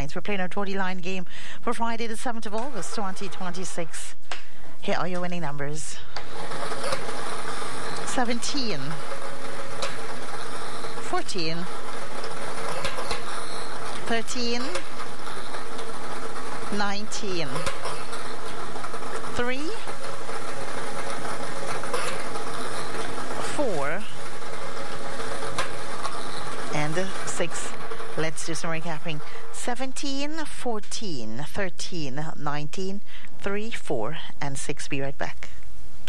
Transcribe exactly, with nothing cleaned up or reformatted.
lines. We're playing our Geordie line game for Friday the seventh of August twenty twenty-six. Here are your winning numbers. seventeen, fourteen, thirteen, nineteen, three, four, and six. Let's do some recapping. seventeen, fourteen, thirteen, nineteen, three, four, and six. Be right back.